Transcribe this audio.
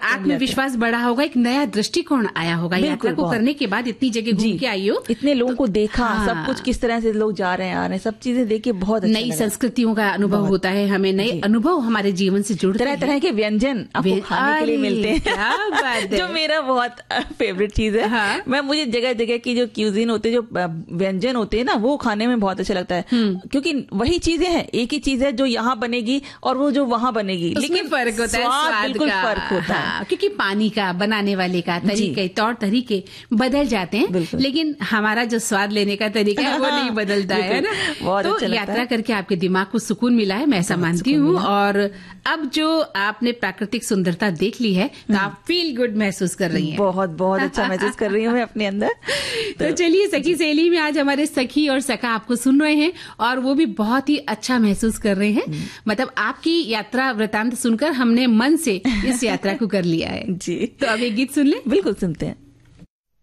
आत्मविश्वास बढ़ा होगा, एक नया दृष्टिकोण आया होगा यात्रा को करने के बाद। इतनी जगह घूम के आई हो, इतने लोगों को देखा, सब कुछ किस तरह से लोग जा रहे हैं, आ रहे हैं, सब चीजें देख के बहुत अच्छा नई संस्कृतियों का अनुभव होता है, हमें नए अनुभव हमारे जीवन से जुड़ते हैं, तरह तरह के व्यंजन आपको खाने के लिए मिलते हैं। क्या बात है। जो मेरा बहुत फेवरेट चीज है। हाँ। मुझे जगह जगह की जो क्यूजिन होते हैं, जो व्यंजन होते हैं ना, वो खाने में बहुत अच्छा लगता है, क्योंकि वही चीजें हैं, एक ही चीज है जो यहाँ बनेगी और वो जो वहां बनेगी, लेकिन फर्क होता है, स्वाद बिल्कुल फर्क होता है, क्योंकि पानी का बनाने वाले का तरीके, तौर तरीके बदल जाते हैं, लेकिन हमारा जो स्वाद लेने का तरीका है वो नहीं बदलता है ना। तो यात्रा करके आपके दिमाग को सुकून मिला है, मैं ऐसा मानती हूँ। और अब जो आपने प्राकृतिक सुंदरता देख ली है तो आप फील गुड महसूस कर रही हैं। बहुत बहुत अच्छा महसूस कर रही हूँ मैं अपने अंदर। तो चलिए, सखी सहेली में आज हमारे सखी और सखा आपको सुन रहे हैं और वो भी बहुत ही अच्छा महसूस कर रहे हैं। मतलब आपकी यात्रा वृतांत सुनकर हमने मन से इस यात्रा को कर लिया है। जी, तो अब एक गीत सुन ले। बिल्कुल सुनते हैं।